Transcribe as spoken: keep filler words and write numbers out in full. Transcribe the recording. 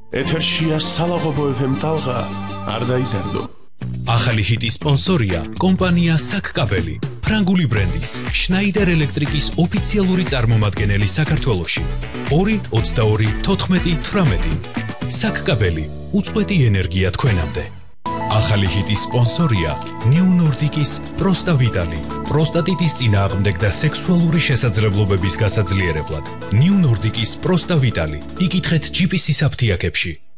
ეთერშია სალაღობო ეფ ემ ტალღა, არ დაიდარდო. ახალი ჰიტის სპონსორია კომპანია საკკაბელი, ფრანგული ბრენდის შნაიდერ ელექტრიკის ოფიციალური წარმომადგენელი საქართველოში. ორი ოცდაორი თოთხმეტი თვრამეტი. საკკაბელი, უწყვეტი ენერგია თქვენამდე. ახალი ჰიტის სპონსორია ნიუ ნორდიკის პროსტა ვიტალი, პროსტატიტის წინააღმდეგ და სექსუალური შესაძლებლობების გასაძლიერებლად. ნიუ ნორდიკის პროსტა ვიტალი. იკითხეთ ჯი პი სის აფთიაქებში.